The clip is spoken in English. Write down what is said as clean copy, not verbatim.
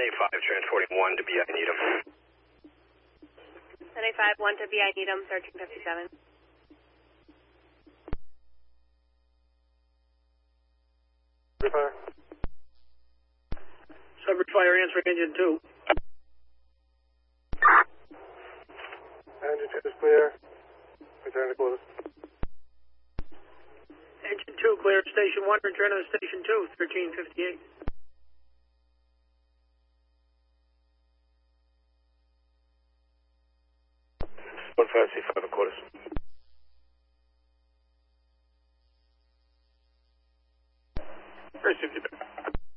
1085, transporting 1 to BI Needham. 1085, 1 to BI Needham, 1357. Fire. Subject fire answering engine 2. Engine 2 is clear. Return to quarters. Engine 2 cleared station 1, return to station 2, 1358. 15C5 quarters.